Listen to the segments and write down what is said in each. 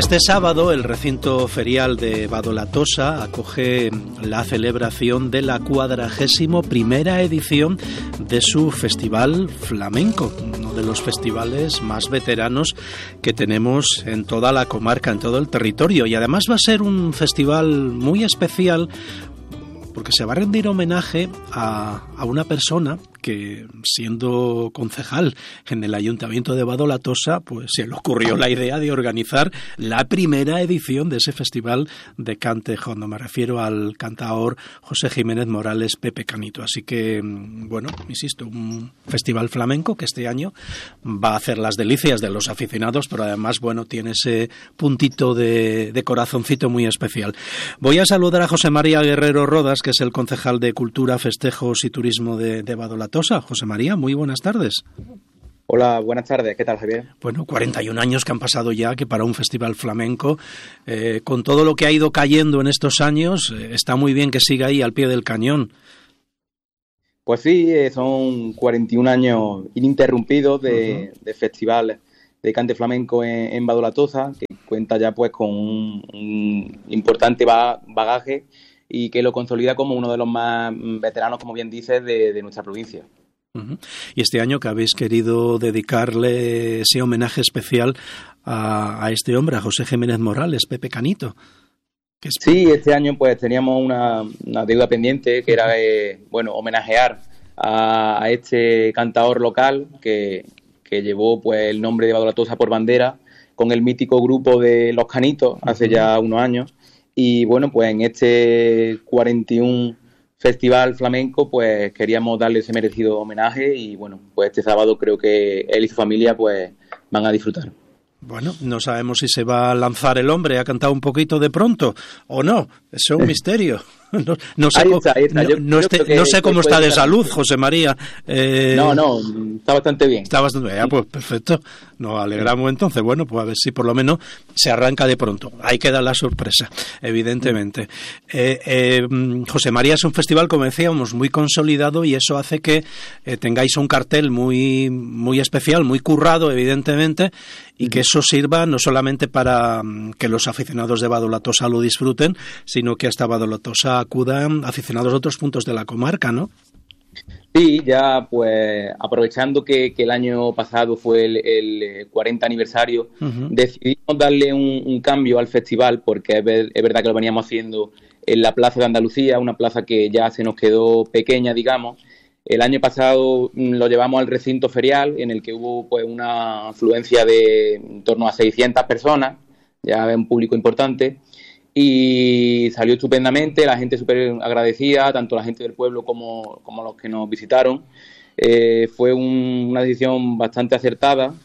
Este sábado el recinto ferial de Badolatosa acoge la celebración de la 41ª edición de su Festival Flamenco, uno de los festivales más veteranos que tenemos en toda la comarca, en todo el territorio, y además va a ser un festival muy especial porque se va a rendir homenaje a una persona que, siendo concejal en el Ayuntamiento de Badolatosa, pues se le ocurrió la idea de organizar la primera edición de ese festival de cante jondo. Me refiero al cantaor José Jiménez Morales, Pepe Canito. Así que, bueno, insisto, un festival flamenco que este año va a hacer las delicias de los aficionados, pero además, bueno, tiene ese puntito de corazoncito muy especial. Voy a saludar a José María Guerrero Rodas, que es el concejal de Cultura, Festejos y Turismo de Badolatosa. José María, muy buenas tardes. Hola, buenas tardes. ¿Qué tal, Javier? Bueno, 41 años que han pasado ya, que para un festival flamenco, con todo lo que ha ido cayendo en estos años, está muy bien que siga ahí al pie del cañón. Pues sí, son 41 años ininterrumpidos de festival de cante flamenco en Badolatosa, que cuenta ya pues con un importante bagaje y que lo consolida como uno de los más veteranos, como bien dices, de nuestra provincia. Uh-huh. Y este año que habéis querido dedicarle ese homenaje especial a este hombre, a José Jiménez Morales, Pepe Canito. Sí, este año pues teníamos una deuda pendiente, que era homenajear a este cantador local que llevó pues el nombre de Badolatosa por bandera, con el mítico grupo de Los Canitos, hace ya unos años. Y bueno, pues en este 41 Festival Flamenco pues queríamos darle ese merecido homenaje y bueno, pues este sábado creo que él y su familia pues van a disfrutar. Bueno, no sabemos si se va a lanzar el hombre, ha cantado un poquito de pronto o no, eso es un misterio. No sé, ahí está. No sé cómo está de salud, José María. No, está bastante bien. Está bastante bien, pues perfecto. Nos alegramos entonces. Bueno, pues a ver si por lo menos se arranca de pronto. Ahí queda la sorpresa, evidentemente. José María, es un festival, como decíamos, muy consolidado y eso hace que tengáis un cartel muy, muy especial, muy currado, evidentemente, y que eso sirva no solamente para que los aficionados de Badolatosa lo disfruten, sino que hasta Badolatosa acudan aficionados a otros puntos de la comarca, ¿no? Sí, ya pues aprovechando que el año pasado fue el 40 aniversario, decidimos darle un cambio al festival porque es verdad que lo veníamos haciendo en la Plaza de Andalucía, una plaza que ya se nos quedó pequeña, digamos. El año pasado lo llevamos al recinto ferial, en el que hubo pues una afluencia de en torno a 600 personas, ya es un público importante. Y salió estupendamente, la gente súper agradecida, tanto la gente del pueblo como los que nos visitaron. Fue una decisión bastante acertada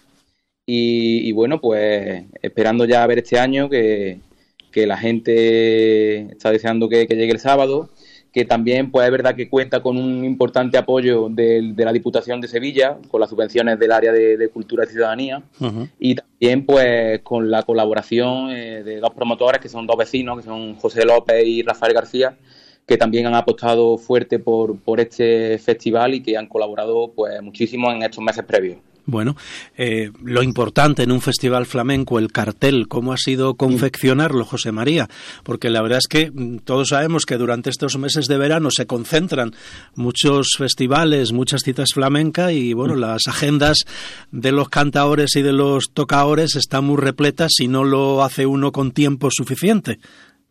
y bueno, pues esperando ya ver este año que la gente está deseando que llegue el sábado, que también pues es verdad que cuenta con un importante apoyo de la Diputación de Sevilla, con las subvenciones del área de Cultura y Ciudadanía, y también pues con la colaboración de dos promotores, que son dos vecinos, que son José López y Rafael García, que también han apostado fuerte por este festival y que han colaborado pues muchísimo en estos meses previos. Bueno, lo importante en un festival flamenco, el cartel, ¿cómo ha sido confeccionarlo, José María? Porque la verdad es que todos sabemos que durante estos meses de verano se concentran muchos festivales, muchas citas flamencas y, bueno, las agendas de los cantaores y de los tocaores están muy repletas si no lo hace uno con tiempo suficiente.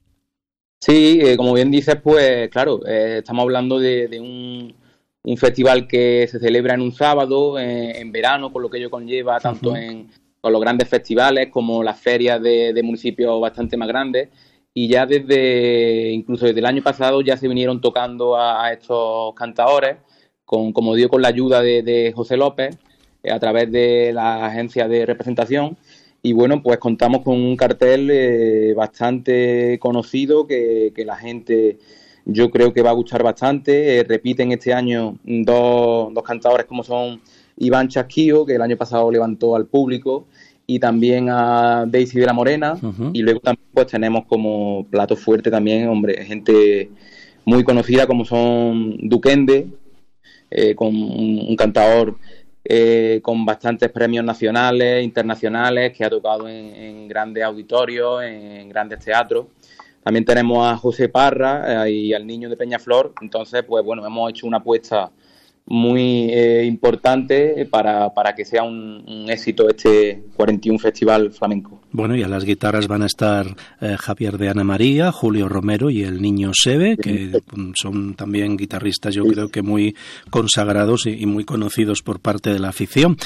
Sí, como bien dices, pues claro, estamos hablando de un festival que se celebra en un sábado, en verano, con lo que ello conlleva, tanto con los grandes festivales como las ferias de municipios bastante más grandes. Y ya incluso desde el año pasado ya se vinieron tocando a estos cantadores, como digo, con la ayuda de José López, a través de la agencia de representación. Y bueno, pues contamos con un cartel bastante conocido que la gente, yo creo que va a gustar bastante. Repiten este año dos cantadores como son Iván Chasquío, que el año pasado levantó al público, y también a Daisy de la Morena. Y luego también pues tenemos como plato fuerte también, hombre, gente muy conocida como son Duquende, con un cantador con bastantes premios nacionales, internacionales, que ha tocado en grandes auditorios, en grandes teatros. También tenemos a José Parra y al Niño de Peñaflor. Entonces, pues bueno, hemos hecho una apuesta muy importante para que sea un éxito este 41 Festival Flamenco. Bueno, y a las guitarras van a estar Javier de Ana María, Julio Romero y el Niño Seve, que son también guitarristas, yo creo que muy consagrados y muy conocidos por parte de la afición.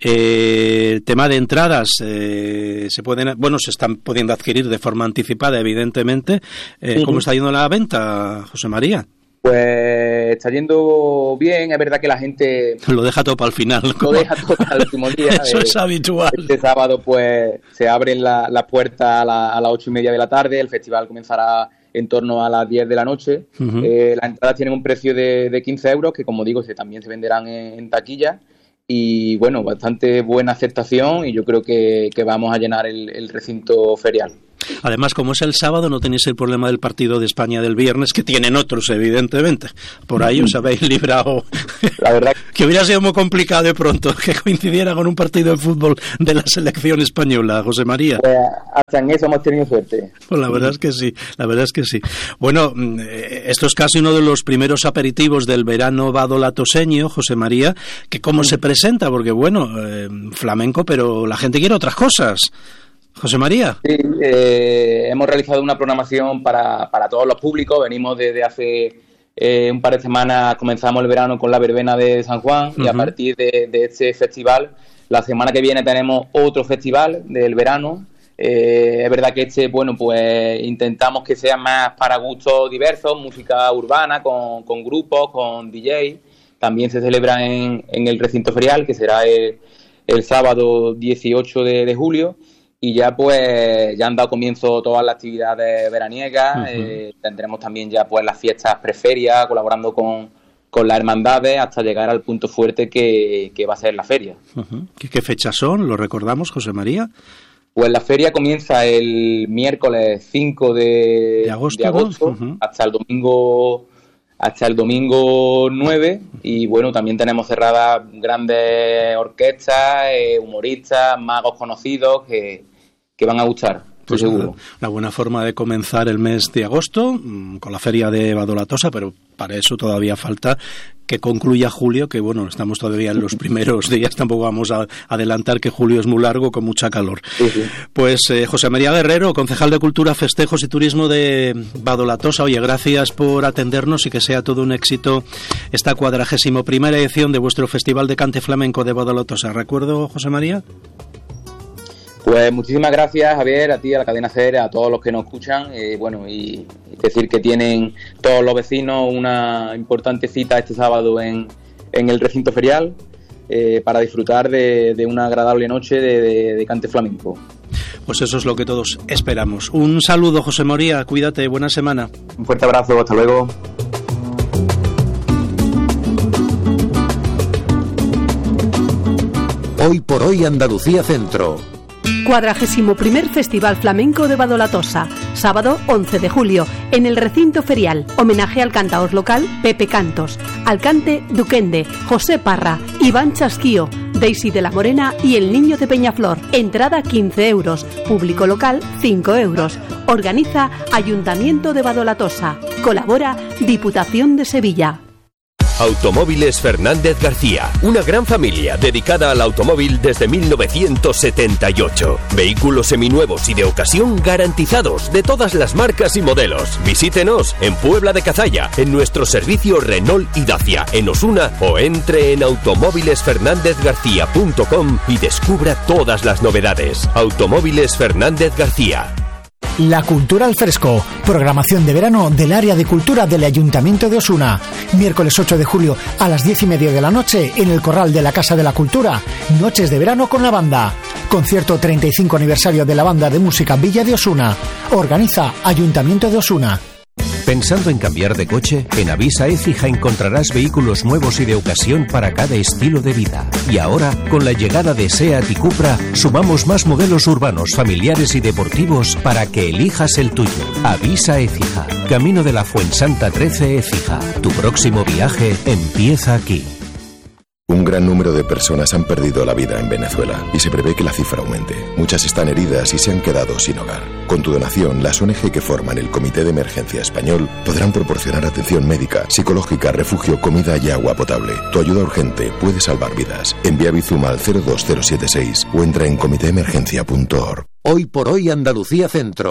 El tema de entradas se están pudiendo adquirir de forma anticipada, evidentemente. ¿Cómo está yendo la venta, José María? Pues está yendo bien, es verdad que la gente... Lo deja todo para el final. Lo deja todo para el último día. Eso es habitual. Este sábado pues se abren las puertas a las 8:30 de la tarde, el festival comenzará en torno a las 10 de la noche. Uh-huh. Las entradas tienen un precio de 15 euros, que como digo, también se venderán en taquilla. Y bueno, bastante buena aceptación y yo creo que vamos a llenar el recinto ferial. Además, como es el sábado, no tenéis el problema del partido de España del viernes, que tienen otros, evidentemente. Por ahí os habéis librado. La verdad que hubiera sido muy complicado de pronto que coincidiera con un partido de fútbol de la selección española, José María. Hasta en eso hemos tenido suerte. Pues la verdad es que sí. Bueno, esto es casi uno de los primeros aperitivos del verano badolatoseño, José María, que cómo se presenta, porque bueno, flamenco, pero la gente quiere otras cosas. José María. Sí, hemos realizado una programación para todos los públicos. Venimos desde hace un par de semanas, comenzamos el verano con la verbena de San Juan. Uh-huh. Y a partir de este festival, la semana que viene tenemos otro festival del verano. Es verdad que pues intentamos que sea más para gustos diversos, música urbana, con grupos, con DJ. También se celebra en el recinto ferial, que será el sábado 18 de julio. Y ya han dado comienzo todas las actividades veraniegas. Uh-huh. Tendremos también ya pues las fiestas preferias, colaborando con las hermandades, hasta llegar al punto fuerte que va a ser la feria. Uh-huh. ¿Qué fechas son? ¿Lo recordamos, José María? Pues la feria comienza el miércoles 5 de agosto, uh-huh. hasta el domingo 9, y bueno, también tenemos cerradas grandes orquestas, humoristas, magos conocidos que van a gustar, pues seguro. Una buena forma de comenzar el mes de agosto con la feria de Badolatosa, pero para eso todavía falta que concluya julio, que bueno, estamos todavía en los primeros días, tampoco vamos a adelantar que julio es muy largo, con mucha calor. Sí. Pues José María Guerrero, concejal de Cultura, Festejos y Turismo de Badolatosa, oye, gracias por atendernos y que sea todo un éxito esta 41ª edición de vuestro Festival de Cante Flamenco de Badolatosa. ¿Recuerdo, José María? Pues muchísimas gracias, Javier, a ti, a la cadena SER, a todos los que nos escuchan. Y decir que tienen todos los vecinos una importante cita este sábado en el recinto ferial para disfrutar de una agradable noche de cante flamenco. Pues eso es lo que todos esperamos. Un saludo, José María, cuídate, buena semana. Un fuerte abrazo, hasta luego. Hoy por hoy Andalucía Centro. 41º Festival Flamenco de Badolatosa, sábado 11 de julio, en el recinto ferial. Homenaje al cantaor local Pepe Cantos, al cante Duquende, José Parra, Iván Chasquío, Daisy de la Morena y el Niño de Peñaflor. Entrada 15 euros, público local 5 euros. Organiza Ayuntamiento de Badolatosa. Colabora Diputación de Sevilla. Automóviles Fernández García, una gran familia dedicada al automóvil desde 1978. Vehículos seminuevos y de ocasión garantizados de todas las marcas y modelos. Visítenos en Puebla de Cazalla, en nuestro servicio Renault y Dacia, en Osuna, o entre en automóvilesfernandezgarcía.com y descubra todas las novedades. Automóviles Fernández García. La Cultura al Fresco, programación de verano del área de cultura del Ayuntamiento de Osuna. Miércoles 8 de julio a las 10:30 de la noche en el Corral de la Casa de la Cultura. Noches de verano con la banda. Concierto 35 aniversario de la Banda de Música Villa de Osuna. Organiza Ayuntamiento de Osuna. ¿Pensando en cambiar de coche? En Avisa Écija encontrarás vehículos nuevos y de ocasión para cada estilo de vida. Y ahora, con la llegada de SEAT y Cupra, sumamos más modelos urbanos, familiares y deportivos para que elijas el tuyo. Avisa Écija, Camino de la Fuensanta 13 Écija. Tu próximo viaje empieza aquí. Un gran número de personas han perdido la vida en Venezuela y se prevé que la cifra aumente. Muchas están heridas y se han quedado sin hogar. Con tu donación, las ONG que forman el Comité de Emergencia Español podrán proporcionar atención médica, psicológica, refugio, comida y agua potable. Tu ayuda urgente puede salvar vidas. Envía Bizuma al 02076 o entra en comitéemergencia.org. Hoy por hoy Andalucía Centro.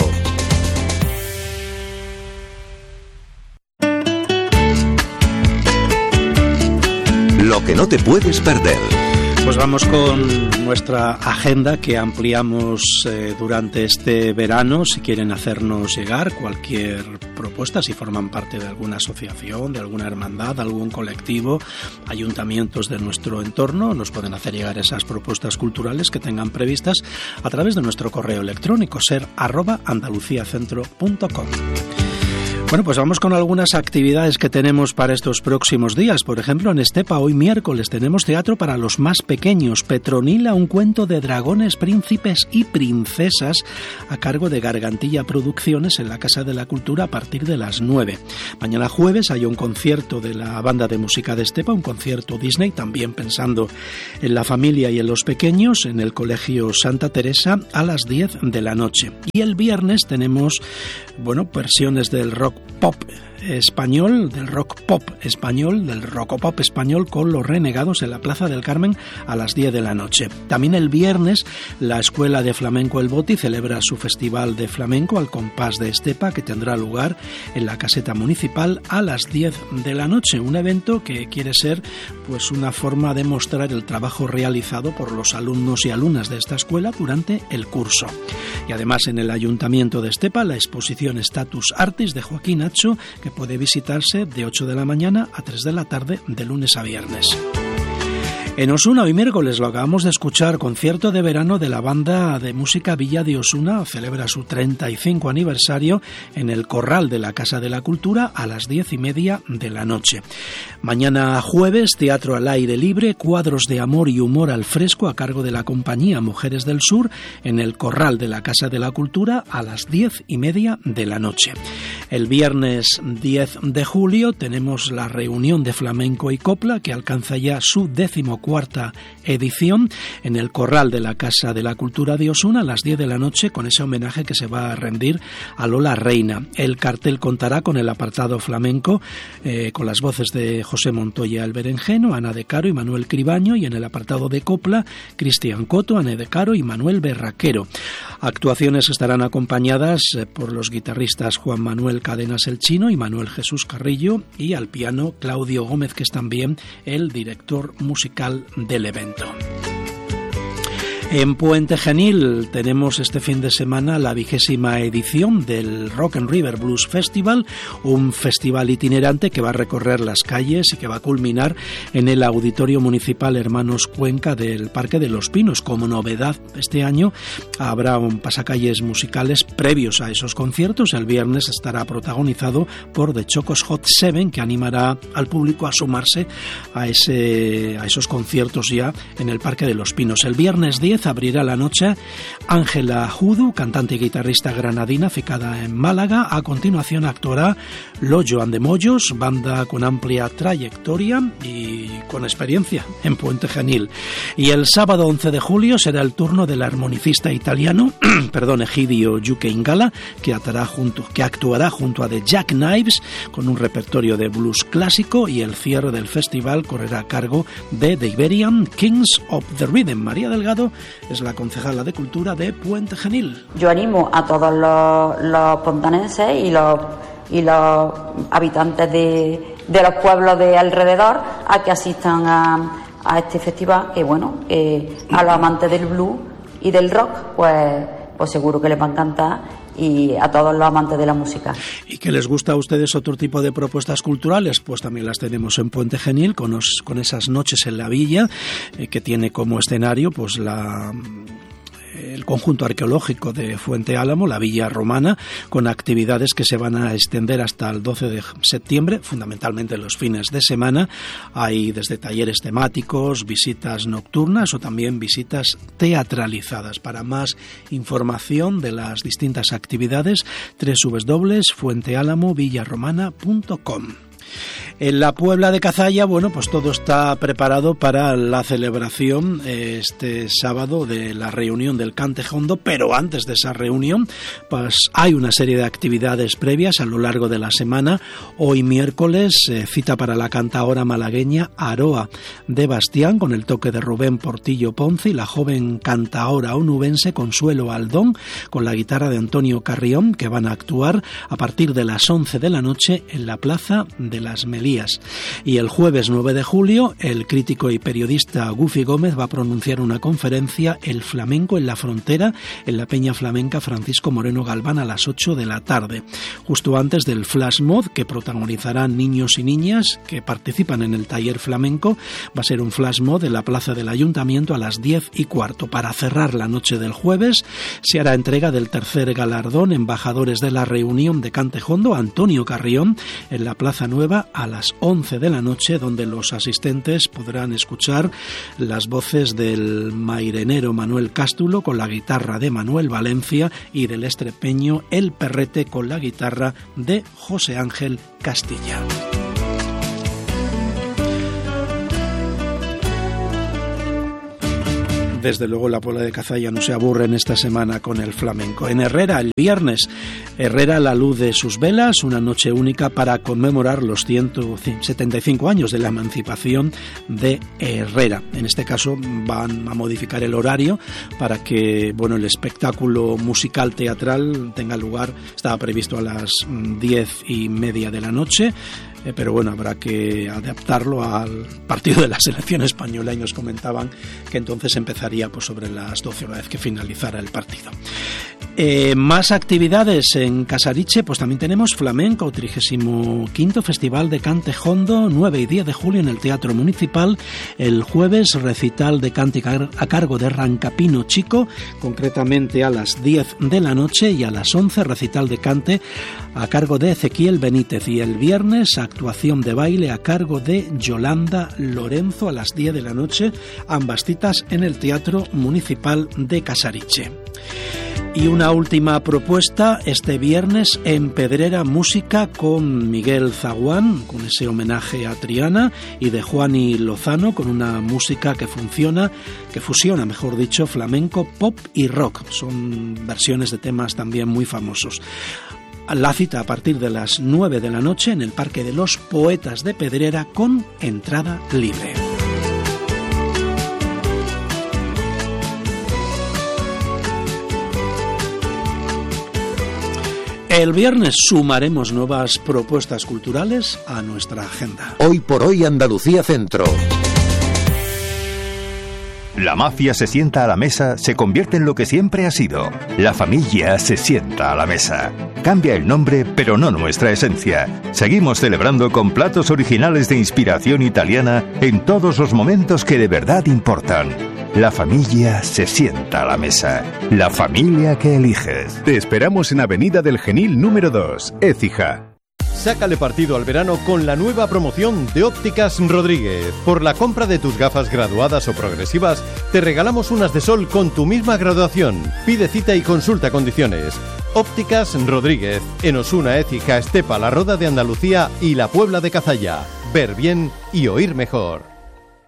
Lo que no te puedes perder. Pues vamos con nuestra agenda que ampliamos durante este verano. Si quieren hacernos llegar cualquier propuesta, si forman parte de alguna asociación, de alguna hermandad, algún colectivo, ayuntamientos de nuestro entorno, nos pueden hacer llegar esas propuestas culturales que tengan previstas a través de nuestro correo electrónico ser@andaluciacentro.com. Bueno, pues vamos con algunas actividades que tenemos para estos próximos días. Por ejemplo, en Estepa, hoy miércoles, tenemos teatro para los más pequeños. Petronila, un cuento de dragones, príncipes y princesas, a cargo de Gargantilla Producciones en la Casa de la Cultura a partir de las 9. Mañana jueves hay un concierto de la banda de música de Estepa, un concierto Disney, también pensando en la familia y en los pequeños, en el Colegio Santa Teresa a las 10 de la noche. Y el viernes tenemos, versiones del rock pop español, del rock pop español, del rocopop español con Los Renegados en la Plaza del Carmen a las 10 de la noche. También el viernes la Escuela de Flamenco El Boti celebra su festival de flamenco al compás de Estepa, que tendrá lugar en la caseta municipal a las 10 de la noche, un evento que quiere ser pues una forma de mostrar el trabajo realizado por los alumnos y alumnas de esta escuela durante el curso. Y además en el Ayuntamiento de Estepa la exposición Status Artis de Joaquín Hacho, que puede visitarse de 8 de la mañana a 3 de la tarde de lunes a viernes. En Osuna, hoy miércoles, lo acabamos de escuchar, concierto de verano de la banda de música Villa de Osuna, celebra su 35 aniversario en el Corral de la Casa de la Cultura a las 10:30 de la noche. Mañana jueves, teatro al aire libre, cuadros de amor y humor al fresco a cargo de la compañía Mujeres del Sur en el Corral de la Casa de la Cultura a las 10:30 de la noche. El viernes 10 de julio tenemos la reunión de flamenco y copla que alcanza ya su 14ª edición en el Corral de la Casa de la Cultura de Osuna a las 10 de la noche, con ese homenaje que se va a rendir a Lola Reina. El cartel contará con el apartado flamenco con las voces de José Montoya el Berenjeno, Ana de Caro y Manuel Cribaño, y en el apartado de copla Cristian Coto, Ana de Caro y Manuel Berraquero. Actuaciones estarán acompañadas por los guitarristas Juan Manuel Cadenas el Chino y Manuel Jesús Carrillo, y al piano Claudio Gómez, que es también el director musical del evento. En Puente Genil tenemos este fin de semana la 20ª edición del Rock and River Blues Festival, un festival itinerante que va a recorrer las calles y que va a culminar en el Auditorio Municipal Hermanos Cuenca del Parque de los Pinos. Como novedad, este año habrá un pasacalles musicales previos a esos conciertos. El viernes estará protagonizado por The Chocos Hot 7, que animará al público a sumarse a esos conciertos ya en el Parque de los Pinos. El viernes 10 abrirá la noche Ángela Judu, cantante y guitarrista granadina ficada en Málaga. A continuación actuará Loyo and the Mollos, banda con amplia trayectoria y con experiencia en Puente Genil. Y el sábado 11 de julio será el turno del armonicista italiano Egidio Yuke Ingala, que actuará junto a The Jackknives con un repertorio de blues clásico, y el cierre del festival correrá a cargo de The Iberian Kings of the Rhythm. María Delgado es la concejala de Cultura de Puente Genil. Yo animo a todos los pontanenses y los habitantes de los pueblos de alrededor a que asistan a este festival, que a los amantes del blues y del rock pues seguro que les va a encantar, y a todos los amantes de la música. ¿Y que les gusta a ustedes otro tipo de propuestas culturales? Pues también las tenemos en Puente Genil, con esas noches en la villa, que tiene como escenario pues el conjunto arqueológico de Fuente Álamo, la villa romana, con actividades que se van a extender hasta el 12 de septiembre, fundamentalmente los fines de semana. Hay desde talleres temáticos, visitas nocturnas o también visitas teatralizadas. Para más información de las distintas actividades, www.fuentealamovillarromana.com. En la Puebla de Cazalla, bueno, pues todo está preparado para la celebración este sábado de la reunión del Cante Jondo, pero antes de esa reunión, pues hay una serie de actividades previas a lo largo de la semana. Hoy miércoles, cita para la cantaora malagueña Aroa de Bastián, con el toque de Rubén Portillo Ponce, y la joven cantaora onubense Consuelo Aldón, con la guitarra de Antonio Carrión, que van a actuar a partir de las 11 de la noche en la Plaza de las Melías. Y el jueves 9 de julio, el crítico y periodista Gufi Gómez va a pronunciar una conferencia, El flamenco en la frontera, en la Peña Flamenca Francisco Moreno Galván, a las 8 de la tarde, justo antes del Flash Mob, que protagonizarán niños y niñas que participan en el taller flamenco. Va a ser un Flash Mob en la Plaza del Ayuntamiento a las 10:15. Para cerrar la noche del jueves, se hará entrega del tercer galardón Embajadores de la Reunión de Cante Jondo, Antonio Carrión, en la Plaza Nueva a las 11 de la noche, donde los asistentes podrán escuchar las voces del mairenero Manuel Cástulo con la guitarra de Manuel Valencia y del extremeño El Perrete con la guitarra de José Ángel Castilla. Desde luego la Puebla de Cazalla no se aburre en esta semana con el flamenco. En Herrera, el viernes, Herrera la luz de sus velas, una noche única para conmemorar los 175 años de la emancipación de Herrera. En este caso van a modificar el horario para que, bueno, el espectáculo musical teatral tenga lugar. Estaba previsto a las 10:30 de la noche, pero bueno, habrá que adaptarlo al partido de la selección española, y nos comentaban que entonces empezaría pues sobre las 12, una vez que finalizara el partido. Más actividades en Casariche, pues también tenemos flamenco, 35º Festival de Cante Jondo, 9 y 10 de julio en el Teatro Municipal. El jueves, recital de cante a cargo de Rancapino Chico, concretamente a las 10 de la noche, y a las 11 recital de cante a cargo de Ezequiel Benítez, y el viernes actuación de baile a cargo de Yolanda Lorenzo a las 10 de la noche, ambas citas en el Teatro Municipal de Casariche. Y una última propuesta este viernes en Pedrera, música con Miguel Zaguán, con ese homenaje a Triana, y de Juani Lozano, con una música que fusiona, mejor dicho, flamenco, pop y rock. Son versiones de temas también muy famosos. La cita a partir de las 9 de la noche en el Parque de los Poetas de Pedrera, con entrada libre. El viernes sumaremos nuevas propuestas culturales a nuestra agenda. Hoy por hoy Andalucía Centro. La mafia se sienta a la mesa, se convierte en lo que siempre ha sido. La familia se sienta a la mesa. Cambia el nombre, pero no nuestra esencia. Seguimos celebrando con platos originales de inspiración italiana en todos los momentos que de verdad importan. La familia se sienta a la mesa. La familia que eliges. Te esperamos en Avenida del Genil número 2, Écija. Sácale partido al verano con la nueva promoción de Ópticas Rodríguez. Por la compra de tus gafas graduadas o progresivas, te regalamos unas de sol con tu misma graduación. Pide cita y consulta condiciones. Ópticas Rodríguez, en Osuna, Écija, Estepa, La Roda de Andalucía y la Puebla de Cazalla. Ver bien y oír mejor.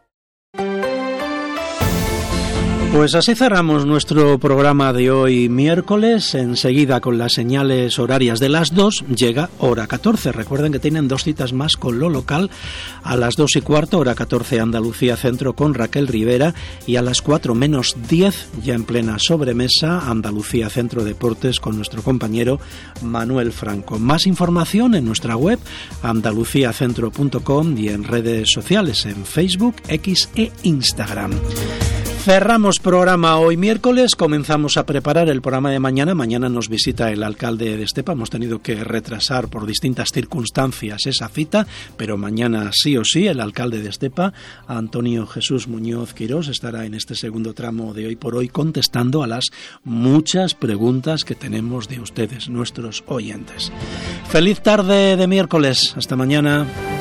Pues así cerramos nuestro programa de hoy miércoles. Enseguida, con las señales horarias de las 2, llega Hora 14. Recuerden que tienen 2 citas más con lo local. A las 2:15, Hora 14 Andalucía Centro con Raquel Rivera, y a las 4 menos 10, ya en plena sobremesa, Andalucía Centro Deportes con nuestro compañero Manuel Franco. Más información en nuestra web andaluciacentro.com y en redes sociales, en Facebook, X e Instagram. Cerramos programa hoy miércoles, comenzamos a preparar el programa de mañana. Mañana nos visita el alcalde de Estepa, hemos tenido que retrasar por distintas circunstancias esa cita, pero mañana sí o sí el alcalde de Estepa, Antonio Jesús Muñoz Quirós, estará en este segundo tramo de Hoy por Hoy contestando a las muchas preguntas que tenemos de ustedes, nuestros oyentes. Feliz tarde de miércoles, hasta mañana.